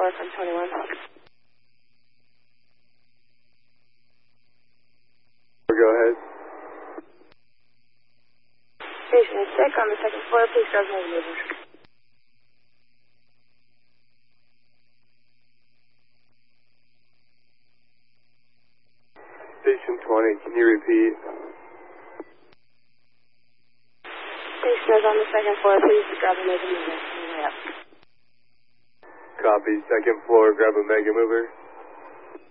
floor from 21. Go ahead. Station is sick on the second floor. Please grab me a mover. Station 20, can you repeat? Station is on the second floor. Please grab a mega mover. Copy. Second floor, grab a mega mover.